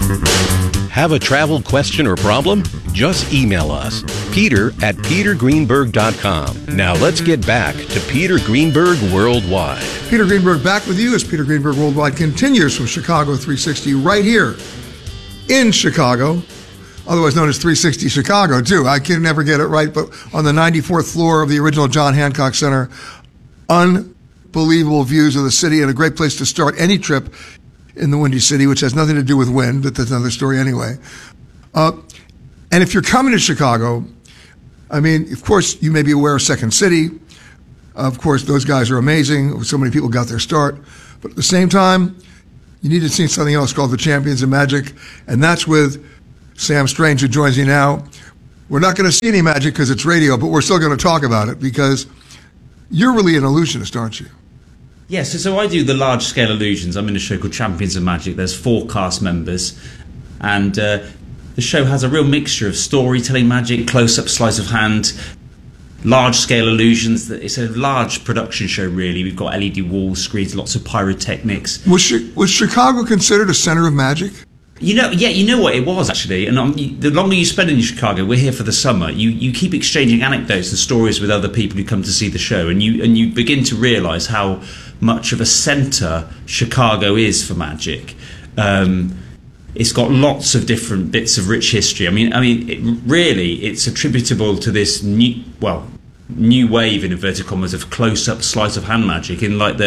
Have a travel question or problem? Just email us, peter@petergreenberg.com. Now let's get back to Peter Greenberg Worldwide. Peter Greenberg back with you as Peter Greenberg Worldwide continues from Chicago 360 right here in Chicago, otherwise known as 360 Chicago, too. I can never get it right, but on the 94th floor of the original John Hancock Center, unbelievable views of the city and a great place to start any trip in the Windy City, which has nothing to do with wind, but that's another story anyway. And if you're coming to Chicago, I mean, of course, you may be aware of Second City. Of course, those guys are amazing. So many people got their start. But at the same time, you need to see something else called the Champions of Magic, and that's with Sam Strange, who joins you now. We're not going to see any magic because it's radio, but we're still going to talk about it because you're really an illusionist, aren't you? Yes, so I do the large-scale illusions. I'm in a show called Champions of Magic. There's 4 cast members, and the show has a real mixture of storytelling magic, close-up, sleight of hand, large-scale illusions. It's a large production show, really. We've got LED wall screens, lots of pyrotechnics. Was Chicago considered a center of magic? You know what it was, actually. And the longer you spend in Chicago, we're here for the summer, you keep exchanging anecdotes and stories with other people who come to see the show, and you begin to realise how much of a centre Chicago is for magic. It's got lots of different bits of rich history. I mean, it's attributable to this new wave, in inverted commas, of close-up sleight of hand magic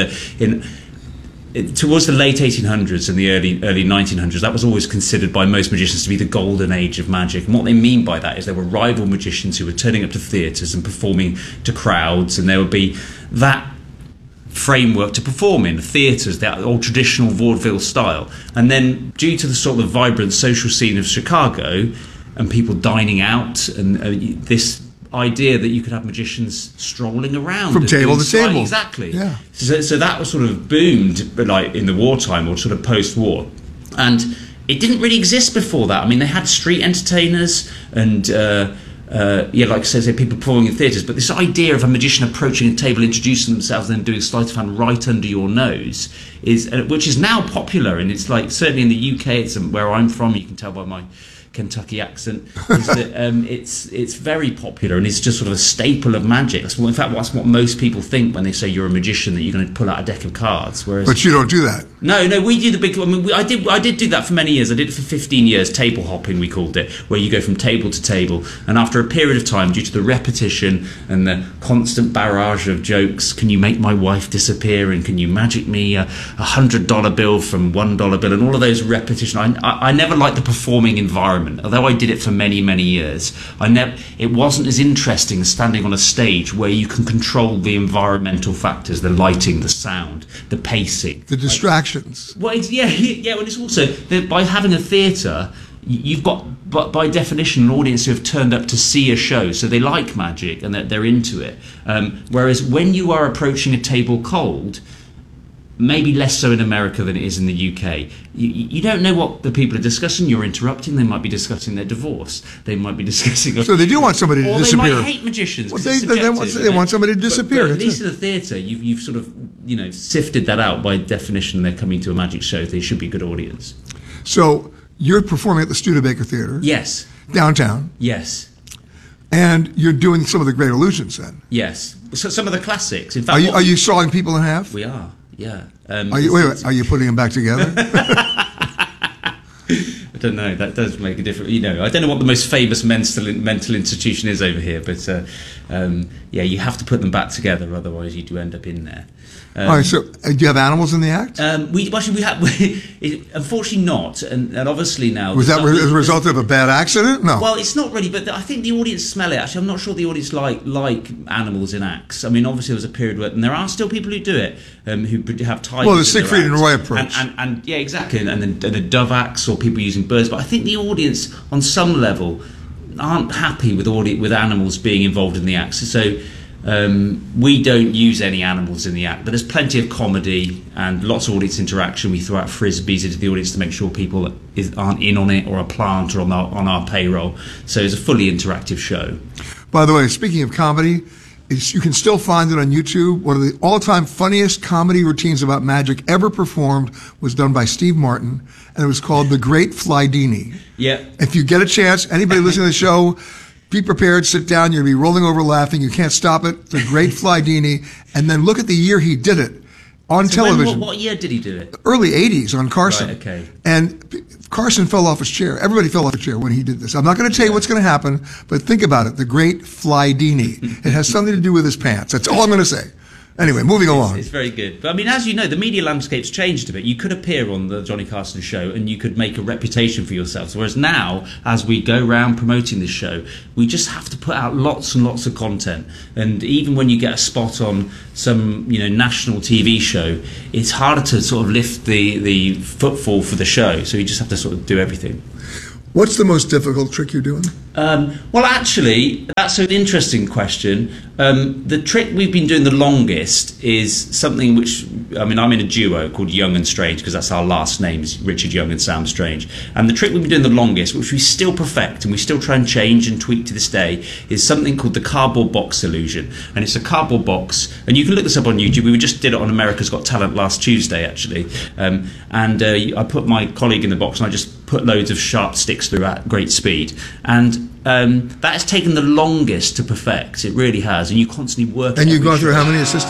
towards the late 1800s and the early 1900s. That was always considered by most magicians to be the golden age of magic. And what they mean by that is there were rival magicians who were turning up to theatres and performing to crowds, and there would be that framework to perform in theatres, that old traditional vaudeville style. And then, due to the sort of vibrant social scene of Chicago and people dining out, and this idea that you could have magicians strolling around from table to table, exactly. Yeah. So that was sort of boomed, like in the wartime or sort of post-war, and it didn't really exist before that. I mean, they had street entertainers and like I said, people performing in theatres, but this idea of a magician approaching a table, introducing themselves, and then doing sleight of hand right under your nose which is now popular, and it's like certainly in the UK, it's where I'm from. You can tell by my Kentucky accent, is that it's very popular, and it's just sort of a staple of magic. In fact, that's what most people think when they say you're a magician, that you're going to pull out a deck of cards. But you don't do that. No, we do the big. I mean, I did do that for many years. I did it for 15 years. Table hopping, we called it, where you go from table to table, and after a period of time, due to the repetition and the constant barrage of jokes, can you make my wife disappear, and can you magic me a $100 bill from $1 bill, and all of those repetition. I never liked the performing environment. Although I did it for many, many years, it wasn't as interesting as standing on a stage where you can control the environmental factors, the lighting, the sound, the pacing, the distractions. Well, yeah. And it's also by having a theatre, you've got, by definition, an audience who have turned up to see a show, so they like magic and they're into it. Whereas when you are approaching a table cold, maybe less so in America than it is in the UK. You don't know what the people are discussing. You're interrupting. They might be discussing their divorce. They might be discussing... So they do want somebody to disappear. Or they might hate magicians. Well, they want somebody to disappear. But at least in the theatre, you've sort of sifted that out. By definition, they're coming to a magic show. They should be a good audience. So you're performing at the Studebaker Theatre? Yes. Downtown? Yes. And you're doing some of the great illusions then? Yes. So some of the classics. In fact, are you sawing people in half? We are. Yeah. Are you putting them back together? I don't know. That does make a difference. I don't know what the most famous mental institution is over here, but you have to put them back together, otherwise you do end up in there. All right. So, do you have animals in the act? We have. Unfortunately, not. And obviously now. Was that as a result of a bad accident? No. Well, it's not really. But I think the audience smell it. Actually, I'm not sure the audience like animals in acts. I mean, obviously there was a period where, and there are still people who do it, who have tigers. Well, the Siegfried and Roy approach. And yeah, exactly. And then the dove acts, or people using birds. But I think the audience, on some level, aren't happy with animals being involved in the acts. So. We don't use any animals in the act, but there's plenty of comedy and lots of audience interaction. We throw out frisbees into the audience to make sure people aren't in on it, or a plant, or on our payroll. So it's a fully interactive show. By the way, speaking of comedy, you can still find it on YouTube. One of the all-time funniest comedy routines about magic ever performed was done by Steve Martin, and it was called The Great Flydini. Yeah. If you get a chance, anybody listening to the show, be prepared, sit down, you're going to be rolling over laughing. You can't stop it. The Great Flydini. And then look at the year he did it on television. What year did he do it? Early 80s on Carson. Right, okay. And Carson fell off his chair. Everybody fell off his chair when he did this. I'm not going to tell you what's going to happen, but think about it. The Great Flydini. It has something to do with his pants. That's all I'm going to say. Anyway, moving along. It's very good. But I mean, as you know, the media landscape's changed a bit. You could appear on the Johnny Carson show and you could make a reputation for yourself. Whereas now, as we go around promoting this show, we just have to put out lots and lots of content. And even when you get a spot on some, national TV show, it's harder to sort of lift the footfall for the show. So you just have to sort of do everything. What's the most difficult trick you're doing? Well, actually, that's an interesting question. The trick we've been doing the longest is something which, I'm in a duo called Young and Strange, because that's our last names, Richard Young and Sam Strange. And the trick we've been doing the longest, which we still perfect and we still try and change and tweak to this day, is something called the cardboard box illusion. And it's a cardboard box, and you can look this up on YouTube. We just did it on America's Got Talent last Tuesday, actually. I put my colleague in the box and I just put loads of sharp sticks through at great speed. And that has taken the longest to perfect. It really has. And you constantly work. And you've gone through how many assistants?